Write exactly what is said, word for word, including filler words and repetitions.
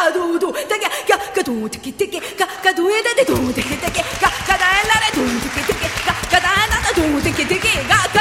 ga du du da ga ga ga du tiki tiki ga ga du da du tiki tiki ga ga da la du tiki tiki ga ga da la du tiki tiki ga